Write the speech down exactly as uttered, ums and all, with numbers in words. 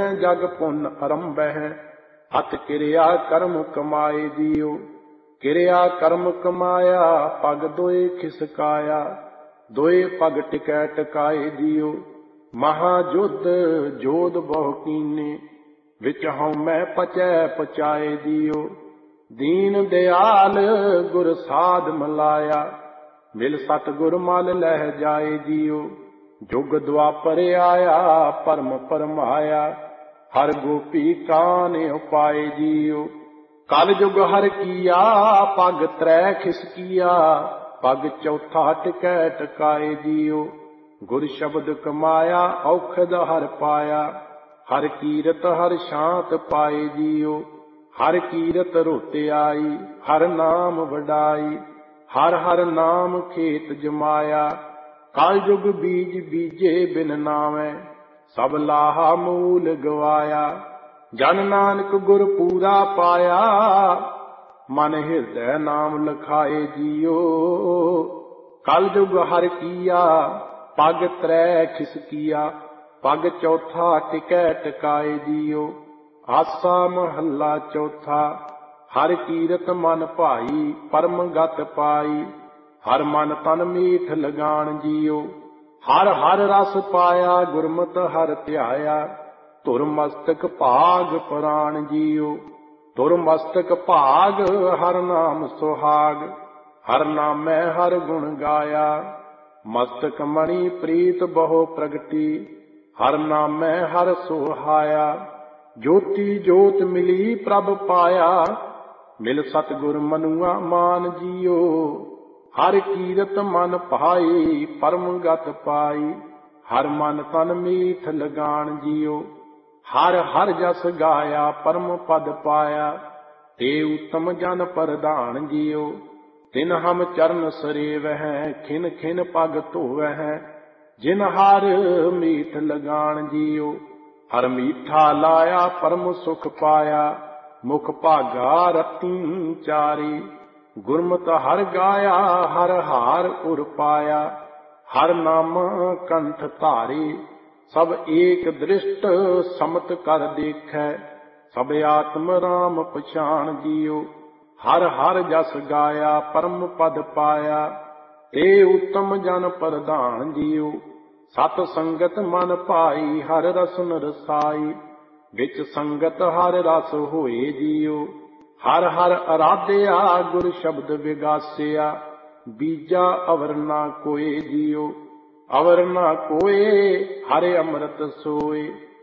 जग पुन आरंभै। हथ किरिया कर्म कमाए जियो, किरिया कर्म कमाया पग दोए खिसकाया। दोए पग टिकै टकाए जियो, महायुद्ध जोध बहु कीने। विच हउमै पचै पचाए जियो, दीन दयाल गुर साध मलाया। मिल सतगुर मल लह जाए जियो, जुग द्वापर आया परम परमाया। हर गोपी कान उपाय जियो, कल जुग हर किया पग त्रै खिसकिया। पग चौथा टिकै टकाए जियो, गुर शब्द कमाया औखद हर पाया। हर कीरत हर शांत पाए जियो, हर कीरत रोते आई हर नाम वडाई। हर हर नाम खेत जमाया, कल जुग बीज बीजे बिन नावै। सब लाहा मूल गवाया, जन नानक गुर पूरा पाया। मन हृदय नाम लखाए जियो, कल जुग हर किया पग त्रै खिसकिया। पग चौथा टिकै टकाए जियो, आसा महला चौथा। हर कीरत मन भाई परम गत पाई। हर मन तन मीठ लगान जियो, हर हर रस पाया। गुरमत हर ध्याया, धुर मस्तक भाग प्राण जियो। धुर मस्तक भाग हर नाम सुहाग, हर नामै हर गुण गाया। मस्तक मणि प्रीत बहु प्रगति, हर नामै हर सुहाया। ज्योति जोत मिली प्रभ पाया, मिल सतगुर मनुआ मान जियो। हर कीरत मन भाई परम गत पाई। हर मन तन मीठ लगान जियो, हर हर जस गाया परम पद पाया। ते उत्तम जन प्रधान जियो, तिन हम चरण सरेवह। खिन खिन पग धोवह, जिन हर मीठ लगान जियो। हर मीठा लाया परम सुख पाया, मुख भागा रती चारी। गुरमत हर गाया हर हार उर पाया। हर नाम कंठ धारी, सब एक दृष्ट समत कर देखै। सब आत्म राम पछाण जियो, हर हर जस गाया परम पद पाया। ते उत्तम जन प्रधान जियो, सत संगत मन भाई हर रसन रसाई। विच संगत हर रस होए जियो, हर हर आराध्या गुर शब्द विगासिया। बीजा अवर ना कोय जियो, अवर ना कोय हरे अमृत सोए।